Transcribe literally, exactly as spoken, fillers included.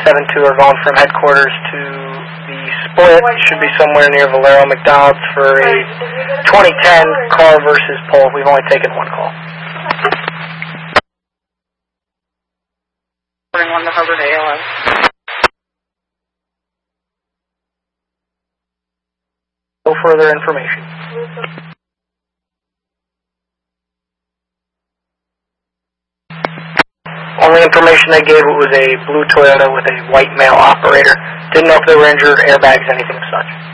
seven two are going from headquarters to the split. Should be somewhere near Valero McDonald's for a twenty ten car versus pole. We've only taken one call. On the Hubbard A L S. No further information. Only information they gave it was a blue Toyota with a white male operator. Didn't know if they were injured, airbags, anything of such.